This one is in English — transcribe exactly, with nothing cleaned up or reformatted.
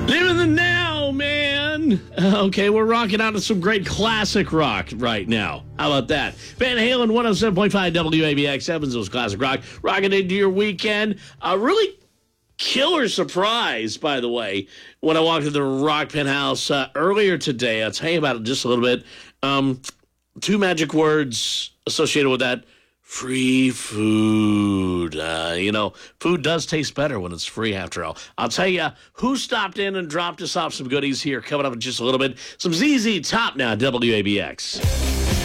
Live in the now, man. Okay, we're rocking out to some great classic rock right now. How about that? Van Halen, one oh seven point five W A B X, Evansville's classic rock. Rocking into your weekend. A really killer surprise, by the way, when I walked into the Rock Penthouse uh, earlier today. I'll tell you about it just a little bit. Um, two magic words associated with that. Free food. Uh, you know, food does taste better when it's free, after all. I'll tell you who stopped in and dropped us off some goodies here coming up in just a little bit. Some Z Z Top now, W A B X.